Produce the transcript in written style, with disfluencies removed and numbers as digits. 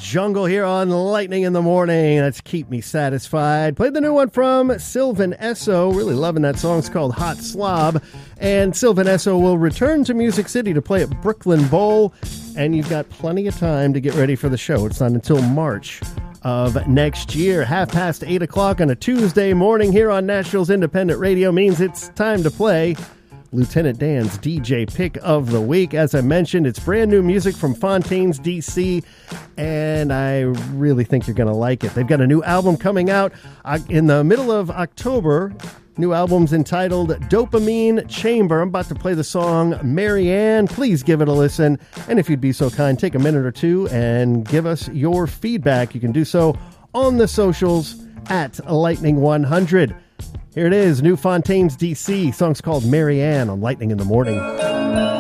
Jungle here on Lightning in the Morning. That's Keep Me Satisfied. Played the new one from Sylvan Esso. Really loving that song. It's called Hot Slob. And Sylvan Esso will return to Music City to play at Brooklyn Bowl. And you've got plenty of time to get ready for the show. It's not until March of next year. 8:30 on a Tuesday morning here on Nashville's Independent Radio means it's time to play Lieutenant Dan's DJ Pick of the Week. As I mentioned, it's brand new music from Fontaines DC, and I really think you're going to like it. They've got a new album coming out in the middle of October. New album's entitled Dopamine Chamber. I'm about to play the song Marianne. Please give it a listen, and if you'd be so kind, take a minute or two and give us your feedback. You can do so on the socials at Lightning 100. Here it is, New Fontaines DC. Song's called Marianne on Lightning in the Morning.